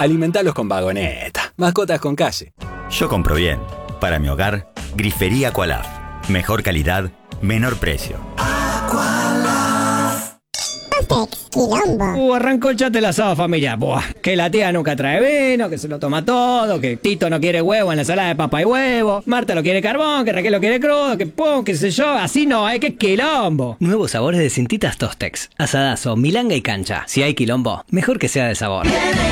Alimentalos con Vagoneta. Mascotas con calle. Yo compro bien. Para mi hogar, Grifería Aqualaf. Mejor calidad, menor precio. Totex, quilombo. Arrancó el chat del asado familiar. Buah, que la tía nunca trae vino, que se lo toma todo, que Tito no quiere huevo en la ensalada de papa y huevo, Marta lo quiere carbón, que Raquel lo quiere crudo, que pum, qué sé yo. Así no, que quilombo. Nuevos sabores de Cintitas Tostex. Asadazo, milanga y cancha. Si hay quilombo, mejor que sea de sabor.